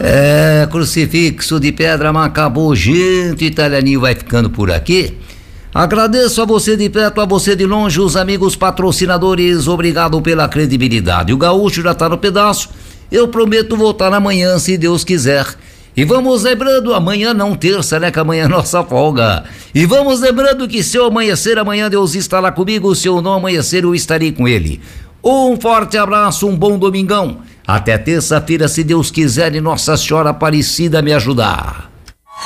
Crucifixo de pedra acabou, gente. Italianinho vai ficando por aqui. Agradeço a você de perto, a você de longe, os amigos patrocinadores, obrigado pela credibilidade. O gaúcho já tá no pedaço, eu prometo voltar amanhã, se Deus quiser. E vamos lembrando, amanhã não terça, né, que amanhã é nossa folga. E vamos lembrando que se eu amanhecer, amanhã Deus estará comigo, se eu não amanhecer, eu estarei com ele. Um forte abraço, um bom domingão. Até terça-feira, se Deus quiser e Nossa Senhora Aparecida me ajudar.